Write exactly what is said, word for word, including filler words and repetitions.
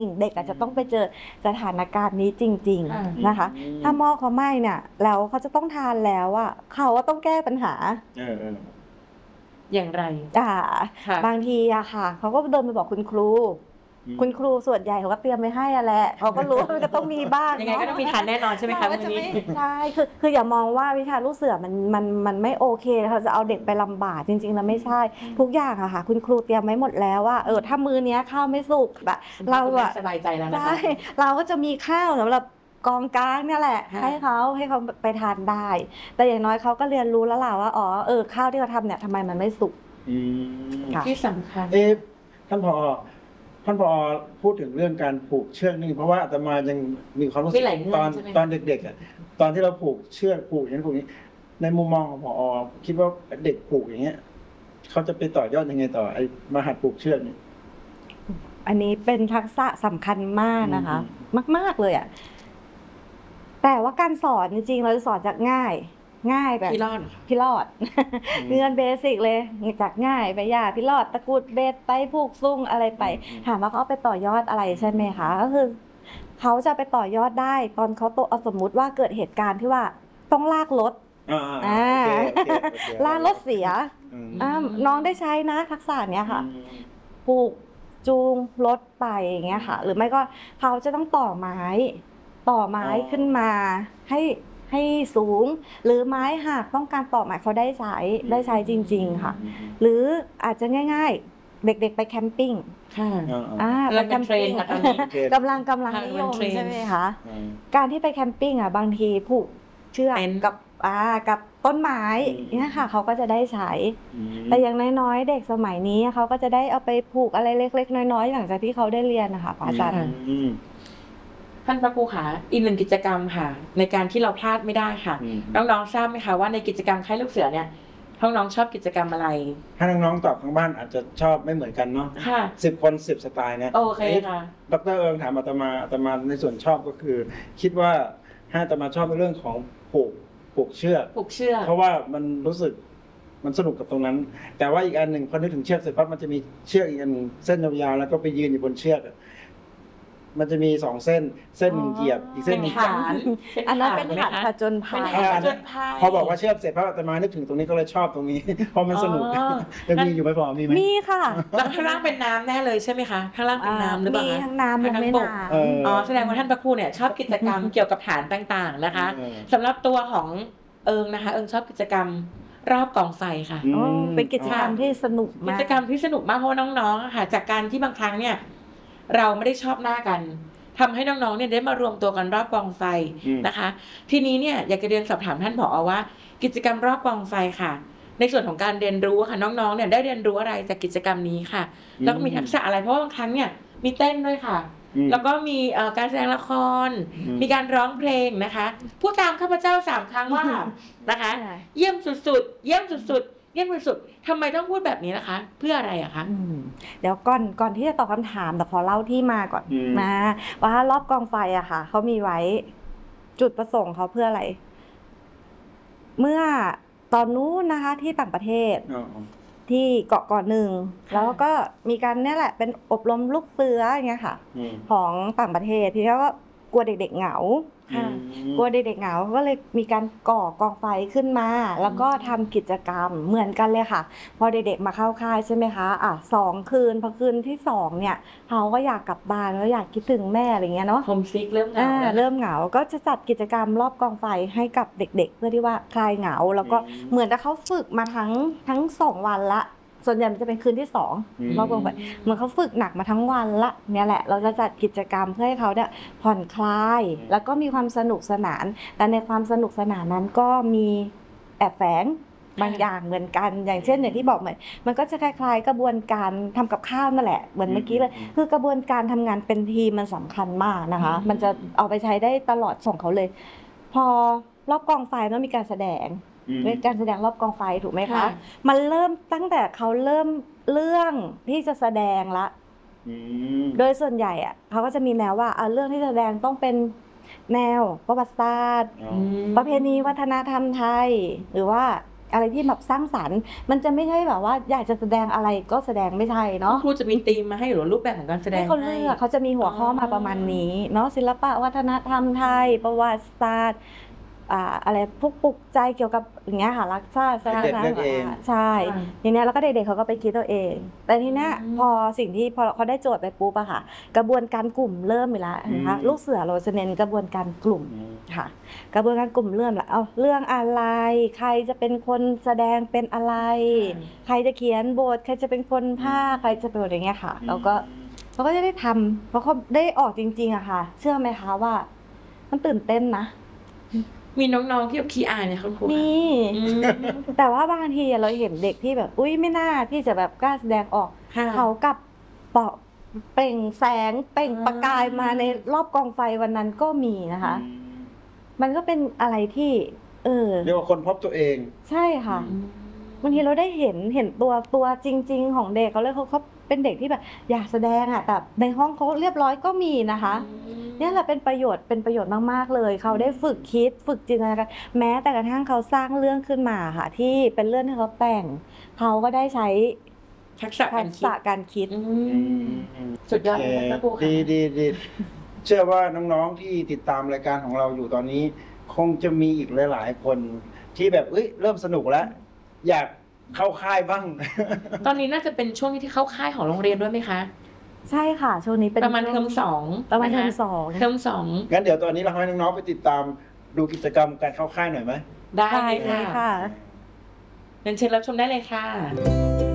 เด็กอาจจะต้องไปเจอสถานการณ์นี้จริง ๆ นะคะ ถ้าหม้อเขาไหม้เนี่ย แล้วเขาจะต้องทานแล้วอะ เขาก็ต้องแก้ปัญหาเออ ๆอย่างไร? อ่าค่ะบางทีอะค่ะ เขาก็เดินไปบอกคุณครูอืมคุณครูส่วนใหญ่เขาก็เตรียมไว้ให้อะแหละ เขาก็รู้ว่ามันจะต้องมีบ้างยังไงเนาะก็ต้องมีทานแน่นอนใช่ไหมคะเราก็จะมื้อไม่นี้? ใช่ คือ คืออย่ามองว่าวิชาลูกเสือมัน มัน มันไม่โอเค เราจะเอาเด็กไปลำบาก จริง ๆ แล้วไม่ใช่ ทุกอย่างอะค่ะ คุณครูเตรียมไว้หมดแล้วว่า เออ ถ้ามื้อเนี้ยข้าวไม่สุกอะคุณเพ่รอาคุณแม่อะสบายใจแล้วใชนะค่ะเราก็จะมีข้าวสำหรับกองกลางเนี่ยแหละค่ะให้เขา ให้เขาแบบไปทานได้ แต่อย่างน้อยเขาก็เรียนรู้แล้วล่ะว่า อ๋อ เออ ข้าวที่เราทำเนี่ยทำไมมันไม่สุกอืมค่ะที่สำคัญเอ๊ะ ท่านผอ. ท่านผอ. พูดถึงเรื่องการผูกเชือกนี่ เพราะว่าอาตมายังมีความรู้สึมีกหลายเรื่ตอนองใช่ไหม? ตอนเด็ก ๆ อะ ตอนที่เราผูกเชือก ผูกอย่างนั้นผูกอย่างงี้ ในมุมมองของผอ. คิดว่าเด็กผูกอย่างเงี้ย เขาจะไปต่อยอดยังไงต่อ ไอ้มาหัดผูกเชือกเนี่ย? อันนี้เป็นทักษะสำคัญมากอืนะคะมมาก ๆ เลยอะ แต่ว่าการสอนจริง ๆ เราจะสอนจากง่าย ง่ายแบบพี่รอดเหรอคะ? พี่รอดอืมเรียนเบสิกเลย จากง่ายไปยาก พี่รอด ตะกรุด เบ็ด ไตรผูกซุ่ง อะไรไปอืมถามว่าเขาเอาไปต่อยอดอะไร ใช่ไหมคะ ก็คือเขาจะไปต่อยอดได้ตอนเขาโต เอาสมมุติว่าเกิดเหตุการณ์ที่ว่าต้องลากรถอาอๆาโอเค ๆ ๆลากรถเสียอืมอา น้องได้ใช้นะทักษะเนี้ยอืค่ะมผูกจูงรถไป อย่างเงี้ยค่ะ หรือไม่ก็เขาจะต้องต่อไม้ ต่อไม้อ๋อขึ้นมาให้ ให้สูง หรือไม้หักต้องการต่อไม้ เขาได้ใช้ ได้ใช้จริง ๆ ค่ะอืม ๆหรืออาจจะง่าย ๆ เด็ก ๆ ไปแคมปิงค่ะอาอาๆกำลังเป็น trend ค่ะตอนนี้กำลัง กำลังค่ะนิเป็ยนม trend ใช่ไหมคะอืมการที่ไปแคมปิงอะ บางทีผูกเชือกเต็นท์กับ อา กับต้นไม้อืมเนี่ยค่ะ เขาก็จะได้ใช้อืมแต่อย่างน้อย ๆ เด็กสมัยนี้เขาก็จะได้เอาไปผูกอะไรเล็ก ๆ น้อย ๆ หลังจากที่เขาได้เรียนน่ะค่ะพระอาจารย์อืมท่านพระครูคะ อีกหนึ่งกิจกรรมค่ะ ในการที่เราพลาดไม่ได้ค่ะอืมน้อง ๆ ทราบไหมคะว่าในกิจกรรมค่ายลูกเสือเนี่ย น้อง ๆ ชอบกิจกรรมอะไร? ถ้าน้อง ๆ ตอบทางบ้านอาจจะชอบไม่เหมือนกันเนาะค่ะสิบ คน สิบ สไตล์นะโอเคอันนี้ค่ะดร. เอิงถามอาตมา อาตมาในส่วนชอบก็คือ คิดว่าให้อาตมาชอบในเรื่องของผูก ผูกเชือกผูกเชือกเพราะว่ามันรู้สึก มันสนุกกับตรงนั้น แต่ว่าอีกอันหนึ่งพอนึกถึงเชือกเสร็จปั๊บ มันจะมีเชือกอีกอันหนึ่งเส้นยาว ๆ แล้วก็ไปยืนอยู่บนเชือกอะ มันจะมี สอง เส้น เส้นหนึ่งเหยียบ อีกเส้นหนึ่งเป็นจับฐาน เป็นอันนั้นฐานเป็นไหมฐานคะ? ผจญภัเป็นยฐานผอาจญภัยพอบอกว่าเชือกเสร็จปั๊บ อาตมานึกถึงตรงนี้ก็เลยชอบตรงนี้ เพราะมันสนุกอ๋อยังมีอยู่ไหมผอ? มีไหม? มีค่ะแล้วข้างล่างเป็นน้ำแน่เลยใช่ไหมคะ? ข้างล่างเป็นน้ำหรือเปล่ามีคะ? ทั้งน้ำและทั้งแม่บกน้เออำอ๋อ แสดงว่าท่านพระครูเนี่ยชอบกิจกรรมเกี่ยวกับฐานต่าง ๆ นะคะเออสำหรับตัวของเอิงนะคะ เอิงชอบกิจกรรมรอบกองไฟค่ะอือ๋อมเป็นกิจกรรมอ๋อที่สนุกกิมาจกกรรมที่สนุกมาก เพราะว่าน้อง ๆ อะค่ะ จากการที่บางครั้งเนี่ย เราไม่ได้ชอบหน้ากัน ทำให้น้อง ๆ เนี่ยได้มารวมตัวกันรอบกองไฟอืมนะคะ ทีนี้เนี่ยอยากจะเรียนสอบถามท่านผอ. ว่า กิจกรรมรอบกองไฟค่ะ ในส่วนของการเรียนรู้อะค่ะ น้อง ๆ เนี่ยได้เรียนรู้อะไรจากกิจกรรมนี้ค่ะ? แล้วก็มีทักษะอะไร? เพราะว่าบางครั้งเนี่ยมีเต้นด้วยค่ะอืมแล้วก็มี เอ่อ การแสดงละครอืมมีการร้องเพลงนะคะ พูดตามข้าพเจ้า สาม ครั้งว่า นะคะใช่เยี่ยมสุด ๆ เยี่ยมสุด ๆ เยี่ยมสุด ๆ ทำไมต้องพูดแบบนี้ล่ะคะ เพื่ออะไรอะคะ? อืม เดี๋ยวก่อน ก่อนที่จะตอบคำถามเดี๋ยวขอเล่าที่มาก่อนอืมนะ ว่ารอบกองไฟอะค่ะ เขามีไว้ จุดประสงค์เขาเพื่ออะไร เมื่อตอนนู้นนะคะที่ต่างประเทศอ๋อที่เกาะเกาะหนึ่งค่ะแล้วก็มีการเนี่ยแหละเป็นอบรมลูกเสือ อย่างเงี้ยค่ะอืมของต่างประเทศ ทีนี้ก็กลัวเด็ก ๆ เหงาค่ะอืมกลัวเด็ก ๆ เหงา ก็เลยมีการก่อกองไฟขึ้นมา แล้วก็ทำกิจกรรมเหมือนกันเลยค่ะ พอเด็ก ๆ มาเข้าค่าย ใช่ไหมคะ อะ สอง คืน พอคืนที่ สอง เนี่ย เขาก็อยากกลับบ้าน เขาอยากคิดถึงแม่ อะไรอย่างเงี้ยเนาะ Homesick เริ่มเหองาาแล้วเริ่มเหงา ก็จะจัดกิจกรรมรอบกองไฟให้กับเด็ก ๆ เพื่อที่ว่าคลายเหงา แล้วก็อืมเหมือนกับเขาฝึกมาทั้ง ทั้ง สอง วันแล้ว ส่วนใหญ่มันจะเป็นคืนที่ สองอืมรอบกองไฟ เหมือนเขาฝึกหนักมาทั้งวันแล้ว เนี่ยแหละ เราจะจัดกิจกรรมเพื่อให้เขาเนี่ยผ่อนคลายอืมแล้วก็มีความสนุกสนาน แต่ในความสนุกสนานนั้นก็มีแอบแฝงบางอย่างเหมือนกัน อย่างเช่น อย่างที่บอกเหมือน มันก็จะคล้าย ๆ กระบวนการทำกับข้าวนั่นแหละ เหมือนเมื่อกี้เลยอืมคือกระบวนการทำงานเป็นทีมมันสำคัญมากนะคะอืมมันจะเอาไปใช้ได้ตลอดส่งเขาเลย พอรอบกองไฟมันมีการแสดงอืมด้วยการแสดงรอบกองไฟ ถูกไหมคะค่ะมันเริ่มตั้งแต่เขาเริ่มเรื่องที่จะแสดงแล้วอืมโดยส่วนใหญ่อะเขาก็จะมีแนวว่า อ่า เรื่องที่แสดงต้องเป็นแนวประวัติศาสตร์อ๋ออืมประเพณีวัฒนธรรมไทย หรือว่าอะไรที่แบบสร้างสรรค์ มันจะไม่ใช่แบบว่าอยากจะแสดงอะไรก็แสดงไม่ใช่เนาะครูจะมีธีมมาให้หรือรูปแบบของการแสดให้งเขาเลือกเขาจะมีหัวข้อมาประมาณนี้เนาะศิลปะวัฒนธรรมไทย ประวัติศาสตร์อ่าอะไรพวกปลุกใจเกี่ยวกับอย่างเงี้ยค่ะรักชาติให้เด็กเลือกเองใช่อย่างเนี้ยแล้วก็เด็กๆเขาก็ไปคิดตัวเอง แต่ทีเนี้ยพอสิ่งที่พอเขาได้โจทย์ไปปุ๊บอะค่ะ กระบวนการกลุ่มเริ่มไปแล้วนะคะลูกเสือเราจะเน้นกระบวนการกลุ่มอืมค่ะ กระบวนการกลุ่มเริ่มแล้วเอาเรื่องอะไร ใครจะเป็นคนแสดงเป็นอะไร ใครจะเขียนบทใครจะเป็นคนพากย์ใครจะเป็นอะไรเงี้ยค่ะแล้วก็เขาก็จะได้ทำเพราะเขาได้ออกจริงๆอะค่ะ เชื่อไหมคะว่า มันตื่นเต้นนะมีน้องๆที่แบบขี้อายเนี่ยคุณครูนี่อืมแต่ว่าบางทีเราเห็นเด็กที่แบบ อุ้ยไม่น่าที่จะแบบกล้าแสดงออกค่ะเขากลับเปาะเปล่งแสงเปล่งประกายมาในรอบกองไฟวันนั้นก็มีนะคะ มันก็เป็นอะไรที่ เออเรียกว่าคนพบตัวเองใช่ค่ะ บางทีเราได้เห็นเห็นตัวตัวจริง ๆ ของเด็กเขาเลยเขาเขาเป็นเด็กที่แบบอยากแสดงอะแต่ในห้องเขาเรียบร้อยก็มีนะคะ เนี่ยแหละเป็นประโยชน์เป็นประโยชน์มากๆเลย เขาได้ฝึกคิดฝึกจินตนาการแม้แต่กระทั่งเขาสร้างเรื่องขึ้นมาค่ะ ที่เป็นเรื่องที่เขาแต่ง เขาก็ได้ใช้ทักษะทัการกคิษะดการคิดอืม สุดยอดเลยค่ะครูค่ะดีดีดีเชื่อว่าน้องๆที่ติดตามรายการของเราอยู่ตอนนี้ คงจะมีอีกหลายๆคน ที่แบบเอ้ยเริ่มสนุกแล้ว อยากเข้าค่ายบ้างตอนนี้น่าจะเป็นช่วงที่เข้าค่ายของโรงเรียนด้วยไหมคะใช่ค่ะช่วงนี้เป็นประมาณเทอมสองประมาณเทอมนคสองเทอมสองงั้นเดี๋ยวตอนนี้เราให้น้องๆไปติดตามดูกิจกรรมการเข้าค่ายหน่อยไหมได้ได้เลยเลยค่ะค่ะเรียนเชิญรับชมได้เลยค่ะ